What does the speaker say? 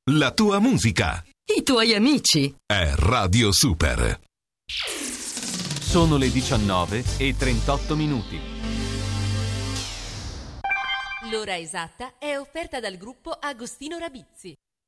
la tua musica, i tuoi amici. è Radio Super. Sono le 19:38. L'ora esatta è offerta dal gruppo Agostino Rabizzi.